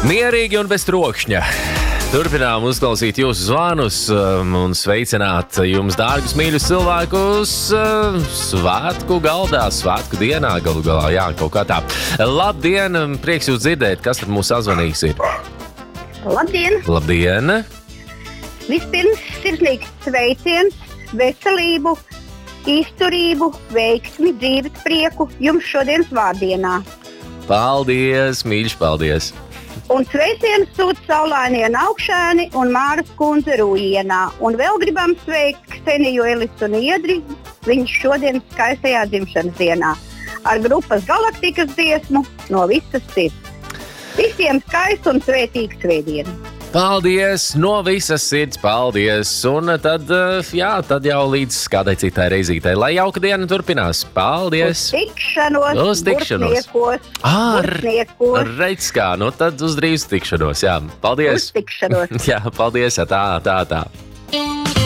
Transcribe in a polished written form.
Mierīgi un bez trokšņa. Turpinām uzklausīt jūsu zvanus un sveicināt jums, dārgus, mīļus cilvēkus, svētku galdā, svētku dienā galu galā, jā, kaut kā tā. Labdien, prieks jūs dzirdēt, kas tad mūs sazvanīgs ir? Labdien! Labdien! Vispirms sirsnīgs sveiciens, veselību, izturību, veiksmi, dzīves prieku jums šodienas vārdienā. Paldies, mīļš, paldies! Un sveicienus sūt Saulainiena Augšēni un Māras kundze Rūjienā. Un vēl gribam sveikt Kseniju, Elisu un Iedri viņas šodienas skaistajā dzimšanas dienā ar grupas Galaktikas dziesmu No visas sirds. Visiem skaistu un svētīgu svētdienu! Paldies, no visas sirds, paldies! Un tad, tad jau līdz kādai citai reizītei. Lai jauka diena turpinās. Paldies! Uz tikšanos! Burtniekos! Reiz kā, nu tad uz drīz tikšanos, jā. Paldies! Uz tikšanos! Jā, paldies, tā.